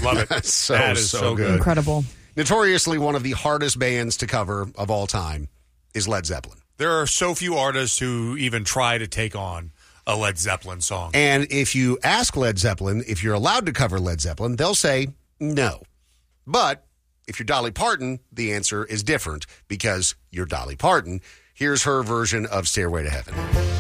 Love it. That is so good. Incredible. Notoriously one of the hardest bands to cover of all time is Led Zeppelin. There are so few artists who even try to take on a Led Zeppelin song. And if you ask Led Zeppelin if you're allowed to cover Led Zeppelin, they'll say no. But if you're Dolly Parton, the answer is different because you're Dolly Parton. Here's her version of Stairway to Heaven.